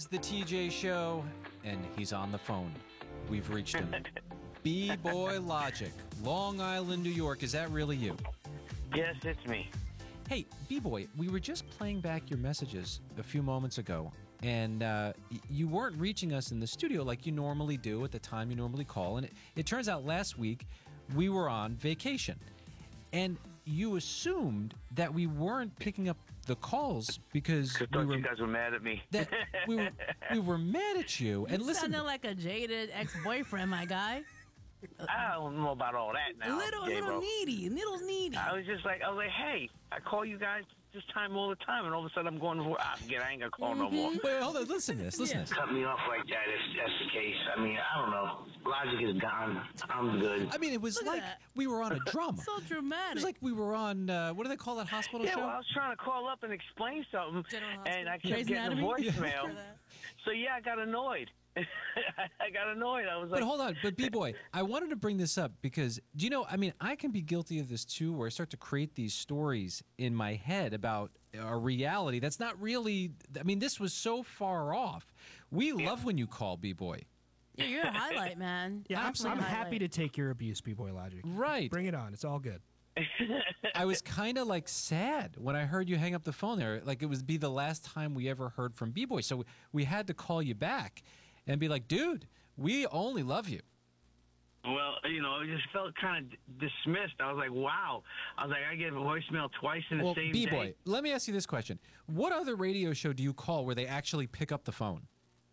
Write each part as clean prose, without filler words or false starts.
It's the TJ Show, and he's on the phone. We've reached him. B-Boy Logic, Long Island, New York. Is that really you? Yes, it's me. Hey, B-Boy, we were just playing back your messages a few moments ago, and you weren't reaching us in the studio like you normally do at the time you normally call. And it turns out last week we were on vacation, and you assumed that we weren't picking up the calls because I thought you guys were mad at me. we were mad at you. And listen, sounded like a jaded ex-boyfriend, my guy. I don't know about all that now. Little needy. I was like, hey, I call you guys this time all the time, and all of a sudden I'm going, forget, I ain't gonna call no more. Wait, hold on, listen to this. Cut me off like that if that's the case. I mean, I don't know. Logic is gone. I'm good. I mean, it was Look like at that. we were on a drama. So dramatic. It was like we were on, what do they call that hospital Yeah, show? well, I was trying to call up and explain something, General and I kept Grey's getting a Anatomy? voicemail. So, yeah, I got annoyed. I got annoyed. I was like... But hold on, but B-Boy, I wanted to bring this up because, do you know, I mean, I can be guilty of this too, where I start to create these stories in my head about a reality that's not really, I mean, this was so far off. We love when you call, B-Boy. Yeah, you're a highlight, man. Yeah, I'm Absolute happy highlight. to take your abuse, B-Boy Logic. Right. Bring it on. It's all good. I was kind of like sad when I heard you hang up the phone there. Like it would be the last time we ever heard from B-Boy. So we had to call you back and be like, dude, we only love you. Well, you know, it just felt kind of dismissed. I was like, wow. I was like, I get a voicemail twice in the same B-Boy, day. let me ask you this question. What other radio show do you call where they actually pick up the phone?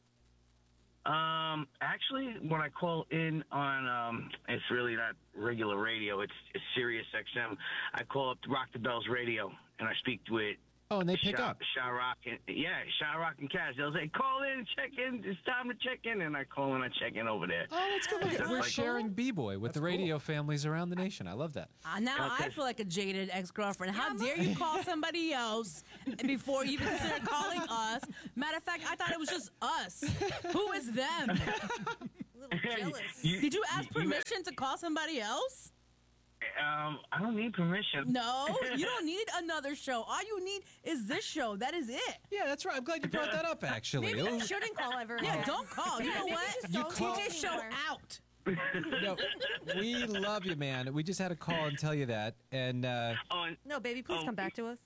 Actually, when I call in on, it's really not regular radio. It's Sirius XM. I call up Rock the Bells Radio, and I speak with Oh, and they pick up. Shyrock and Kaz. They'll say, call in, check in. It's time to check in. And I call in, I check in over there. Oh, that's good. Look at, we're sharing B-Boy with the radio families around the nation. I love that. Now I feel like a jaded ex-girlfriend. How dare you call somebody else before you even consider calling us? Matter of fact, I thought it was just us. Who is them? A little jealous. Did you ask permission to call somebody else? I don't need permission. No, you don't need another show. All you need is this show. That is it. Yeah, that's right. I'm glad you brought that up, actually. Maybe you shouldn't call ever again. Yeah, don't call. You know what? You call- TJ show out. No, we love you, man. We just had a call and tell you that. And No, baby, please come back to us.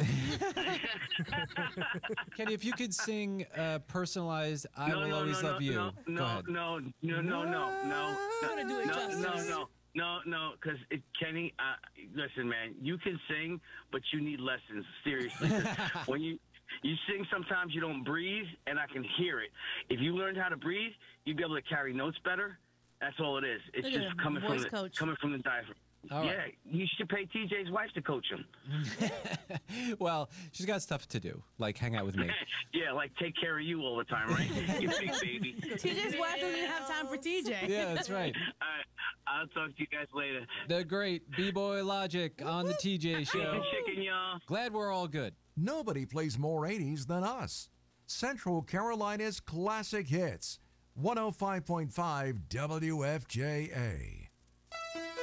Kenny, if you could sing personalized "I Will Always Love You," go ahead. No. I'm gonna do it justice. No, because Kenny, listen, man, you can sing, but you need lessons, seriously. 'Cause when you sing, sometimes you don't breathe, and I can hear it. If you learned how to breathe, you'd be able to carry notes better. That's all it is. It's Look at just him, coming voice coach. from the diaphragm. All right. Yeah, you should pay TJ's wife to coach him. Well, she's got stuff to do, like hang out with me. Yeah, like take care of you all the time, right? You big baby. TJ's wife doesn't even have time for TJ. Yeah, that's right. All right, I'll talk to you guys later. The great B-Boy Logic on the TJ Show. Chicken, y'all. Glad we're all good. Nobody plays more 80s than us. Central Carolina's classic hits. 105.5 WFJA.